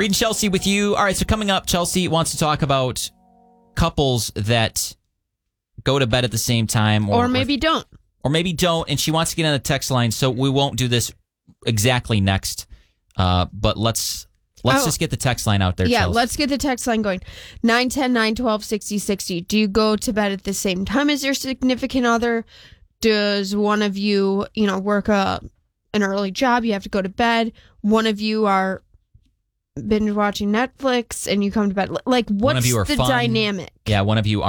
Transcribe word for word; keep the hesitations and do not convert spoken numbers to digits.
Reed and Chelsea with you. All right, so coming up, Chelsea wants to talk about couples that go to bed at the same time. Or, or maybe or, don't. Or maybe don't, and she wants to get on the text line, so we won't do this exactly next. Uh, but let's let's oh, just get the text line out there, Yeah, Chelsea. Let's get the text line going. nine one zero, nine one two, six zero six zero. Do you go to bed at the same time as your significant other? Does one of you, you know, work a an early job? You have to go to bed. One of you are binge watching Netflix and you come to bed. Like, what's the fun. dynamic? Yeah, one of you are